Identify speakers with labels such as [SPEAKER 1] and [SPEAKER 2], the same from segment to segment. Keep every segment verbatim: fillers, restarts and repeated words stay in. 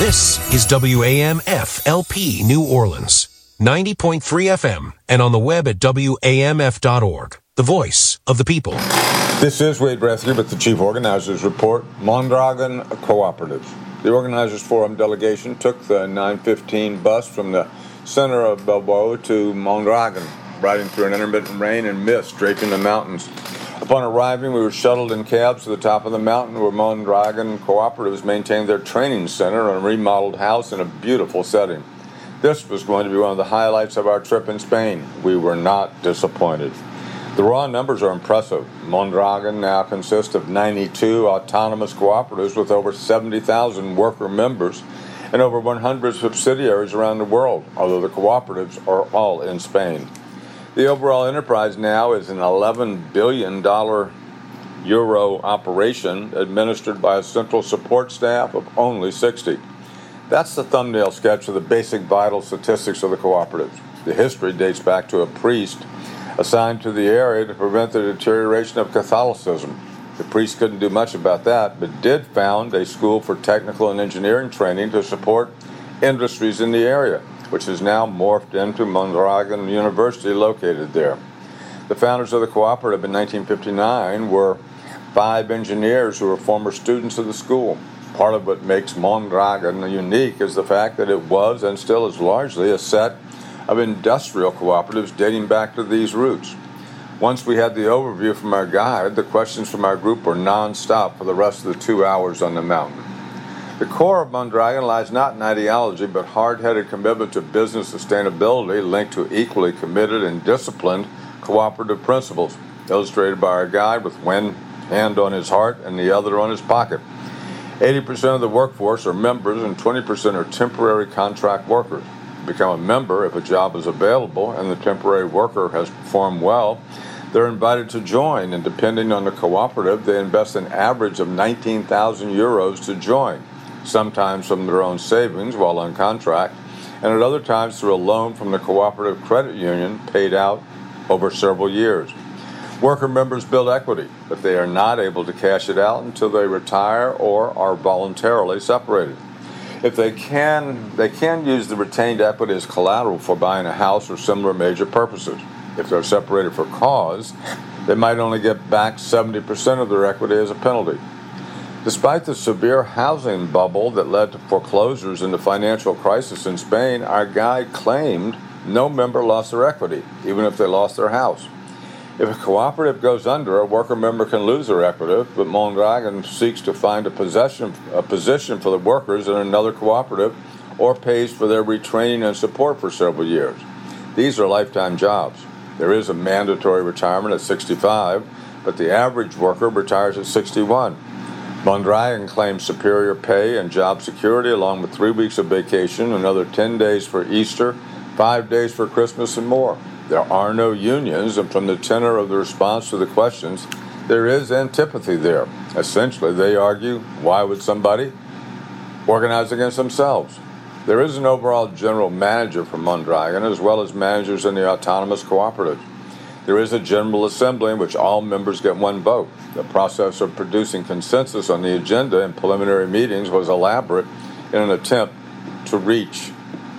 [SPEAKER 1] This is W A M F L P New Orleans, ninety point three F M, and on the web at W A M F dot org, the voice of the people.
[SPEAKER 2] This is Wade Brethke with the Chief Organizers Report, Mondragon Cooperatives. The Organizers Forum delegation took the nine fifteen bus from the center of Balboa to Mondragon, riding through an intermittent rain and mist draping the mountains. Upon arriving, we were shuttled in cabs to the top of the mountain where Mondragon Cooperatives maintained their training center and a remodeled house in a beautiful setting. This was going to be one of the highlights of our trip in Spain. We were not disappointed. The raw numbers are impressive. Mondragon now consists of ninety-two autonomous cooperatives with over seventy thousand worker members and over one hundred subsidiaries around the world, although the cooperatives are all in Spain. The overall enterprise now is an eleven billion dollars euro operation administered by a central support staff of only sixty. That's the thumbnail sketch of the basic vital statistics of the cooperatives. The history dates back to a priest assigned to the area to prevent the deterioration of Catholicism. The priest couldn't do much about that, but did found a school for technical and engineering training to support industries in the area, which has now morphed into Mondragon University located there. The founders of the cooperative in nineteen fifty-nine were five engineers who were former students of the school. Part of what makes Mondragon unique is the fact that it was and still is largely a set of industrial cooperatives dating back to these roots. Once we had the overview from our guide, the questions from our group were non-stop for the rest of the two hours on the mountain. The core of Mondragon lies not in ideology, but hard-headed commitment to business sustainability linked to equally committed and disciplined cooperative principles, illustrated by our guide with one hand on his heart and the other on his pocket. eighty percent of the workforce are members and twenty percent are temporary contract workers. Become a member if a job is available and the temporary worker has performed well. They're invited to join, and depending on the cooperative, they invest an average of nineteen thousand euros to join, sometimes from their own savings while on contract, and at other times through a loan from the cooperative credit union paid out over several years. Worker members build equity, but they are not able to cash it out until they retire or are voluntarily separated. If they can, they can use the retained equity as collateral for buying a house or similar major purposes. If they're separated for cause, they might only get back seventy percent of their equity as a penalty. Despite the severe housing bubble that led to foreclosures and the financial crisis in Spain, our guide claimed no member lost their equity, even if they lost their house. If a cooperative goes under, a worker member can lose their equity, but Mondragon seeks to find a, possession, a position for the workers in another cooperative or pays for their retraining and support for several years. These are lifetime jobs. There is a mandatory retirement at sixty-five, but the average worker retires at sixty-one. Mondragon claims superior pay and job security along with three weeks of vacation, another ten days for Easter, five days for Christmas, and more. There are no unions, and from the tenor of the response to the questions, there is antipathy there. Essentially, they argue, why would somebody organize against themselves? There is an overall general manager for Mondragon, as well as managers in the autonomous cooperative. There is a general assembly in which all members get one vote. The process of producing consensus on the agenda in preliminary meetings was elaborate in an attempt to reach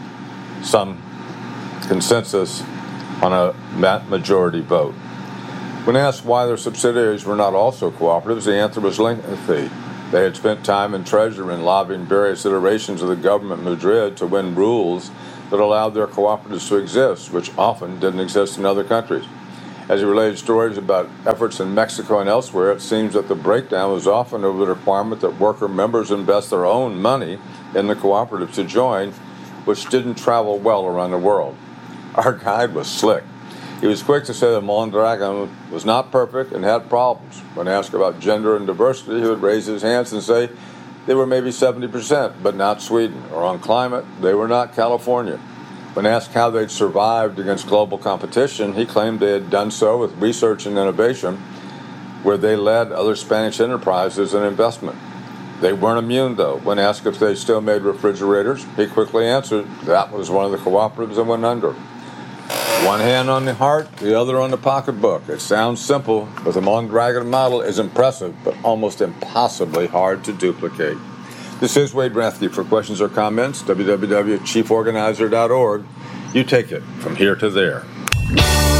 [SPEAKER 2] some consensus on a majority vote. When asked why their subsidiaries were not also cooperatives, the answer was lengthy. They had spent time and treasure in lobbying various iterations of the government in Madrid to win rules that allowed their cooperatives to exist, which often didn't exist in other countries. As he related stories about efforts in Mexico and elsewhere, it seems that the breakdown was often over the requirement that worker members invest their own money in the cooperative to join, which didn't travel well around the world. Our guide was slick. He was quick to say that Mondragon was not perfect and had problems. When asked about gender and diversity, he would raise his hands and say they were maybe seventy percent, but not Sweden. Or on climate, they were not California. When asked how they'd survived against global competition, he claimed they had done so with research and innovation, where they led other Spanish enterprises in investment. They weren't immune, though. When asked if they still made refrigerators, he quickly answered that was one of the cooperatives that went under. One hand on the heart, the other on the pocketbook. It sounds simple, but the Mondragon model is impressive, but almost impossibly hard to duplicate. This is Wade Rathke. For questions or comments, w w w dot chief organizer dot org. You take it from here to there.